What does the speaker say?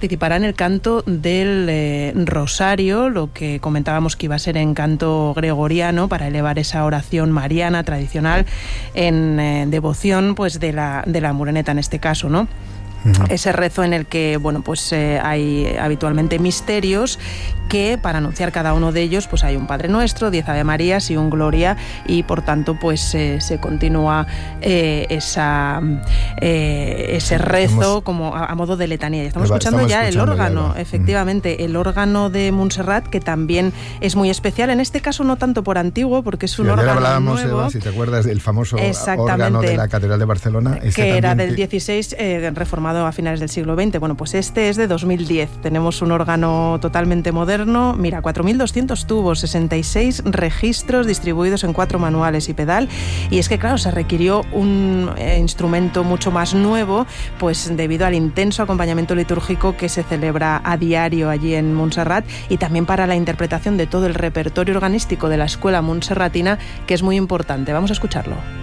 participará en el canto del Rosario, lo que comentábamos que iba a ser en canto gregoriano, para elevar esa oración mariana tradicional en devoción pues de la Moreneta en este caso, ¿no? Ese rezo en el que, bueno, pues hay habitualmente misterios que para anunciar cada uno de ellos pues hay un Padre Nuestro, 10 Ave Marías y un Gloria, y por tanto pues se continúa ese rezo como a modo de letanía. Estamos escuchando ya el órgano, efectivamente, el órgano de Montserrat, que también es muy especial, en este caso no tanto por antiguo, porque es un órgano hablábamos, nuevo. Eva, si te acuerdas del famoso órgano de la Catedral de Barcelona. Que era del 16, reformado a finales del siglo XX. Bueno, pues este es de 2010. Tenemos un órgano totalmente moderno. Mira, 4.200 tubos, 66 registros distribuidos en 4 manuales y pedal. Y es que, claro, se requirió un instrumento mucho más nuevo, pues debido al intenso acompañamiento litúrgico que se celebra a diario allí en Montserrat, y también para la interpretación de todo el repertorio organístico de la escuela montserratina, que es muy importante. Vamos a escucharlo.